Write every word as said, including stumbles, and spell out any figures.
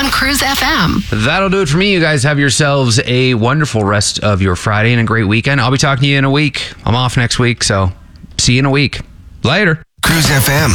on Cruise F M. That'll do it for me. You guys have yourselves a wonderful rest of your Friday and a great weekend. I'll be talking to you in a week. I'm off next week, so see you in a week. Later. Cruise F M.